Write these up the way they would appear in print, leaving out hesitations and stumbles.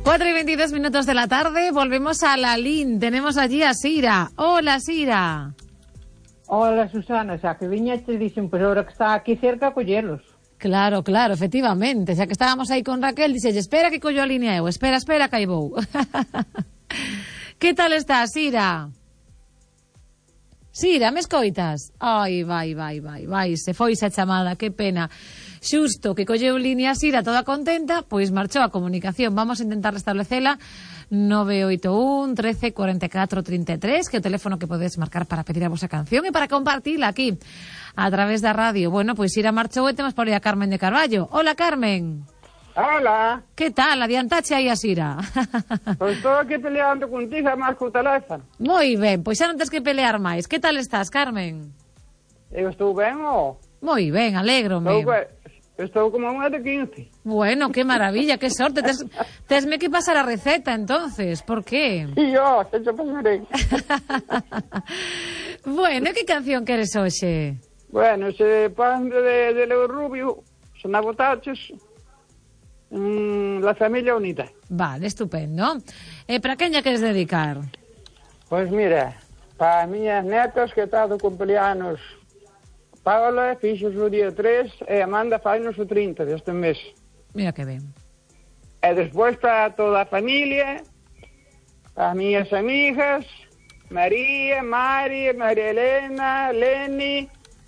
4:22 de la tarde, volvemos a Lalín. Tenemos allí a Sira. Hola, Sira. Hola, Susana. O sea, que viña te dicen, pues ahora que está aquí cerca, collelos. Claro, efectivamente. O sea, que estábamos aí con Raquel, dice, espera que collo a línea eu. Espera, que aí vou. Que tal estás, Sira? Sira, me escoitas? Ai, vai, se foise a chamada, que pena. Xusto que colleu línea Sira toda contenta, pois marchou a comunicación. Vamos a intentar restablecela. 981 13 44 33, que é o teléfono que podedes marcar para pedir a vosa canción e para compartila aquí a través da radio. Bueno, pois Sira marchou e temos por aí a Carmen de Carballo. Hola, Carmen. Hola. Que tal? Adiantache aí a Sira. Pois estou aquí peleando contigo máis co teléfono. Moi ben, pois xa non tens que pelear máis. Que tal estás, Carmen? Eu estou ben, ó. Moi ben, alégrome. Estou como unha de 15. Bueno, que maravilla, que sorte. Tesme que pasar a receta, entonces. ¿Por qué? E yo, que te pasarei. Bueno, que canción queres hoxe? Bueno, se pan de Leo Rubio, son abotaches, La Familia Unida. Vale, estupendo. Para quen lla queres dedicar? Pois mira, para miñas netas que está do cumpleanos Paola, fixos o día 3 e Amanda fainos o 30 deste mes. Mira que ben. E despois para toda a familia, para as miñas amigas, María, Mari, María Elena, Leni,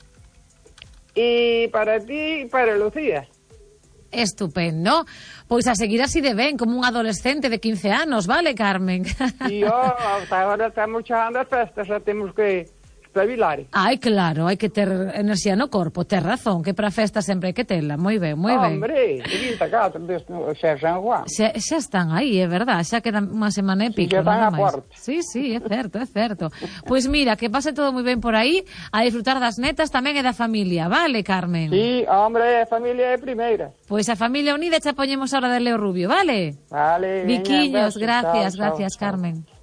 e para ti e para Lucía. Estupendo. Pois a seguir así de ben, como un adolescente de 15 anos, vale, Carmen? E hasta agora estamos chegando as festas, xa temos que espabilar. Ai, claro, hai que ter enerxía no corpo, ter razón, que para a festa sempre hai que tela. Moi ben, moi ben. Hombre, 24 deste San Juan. Xa están aí, é verdad, xa quedan unha semana e pico. Xa están a porta. Sí, é certo. Pois mira, que pase todo moi ben por aí, a disfrutar das netas tamén e da familia, vale, Carmen? Sí, hombre, a familia é primeira. Pois a familia unida xa poñemos a hora de Leo Rubio, vale? Vale. Viquiños, veña, gracias, chao, Carmen.